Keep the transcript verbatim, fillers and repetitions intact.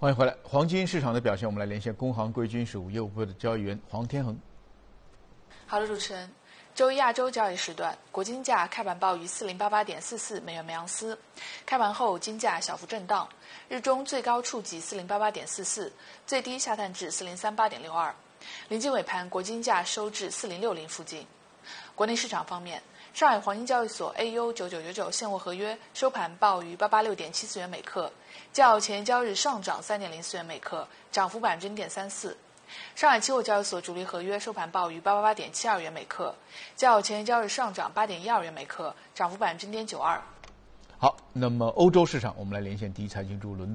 欢迎回来。黄金市场的表现，我们来连线工行贵金属业务部的交易员黄天恒。 好的，主持人。周一亚洲交易时段，国金价开盘报于四零八八点四四美元每盎司，开盘后金价小幅震荡，日中最高触及四零八八点四四，最低下探至四零三八点六二。临近尾盘，国金价收至四零六零附近。国内市场方面，上海黄金交易所 A U 九九九九现货合约收盘报于八八六点七四元每克，较前一交易日上涨三点零四元每克，涨幅百分之零点三四。上海期货交易所主力合约收盘报于八八八点七二元每克，较前一交易日上涨八点一二元每克，涨幅百分之零点九二。 好，那么欧洲市场，我们来连线第一财经驻伦敦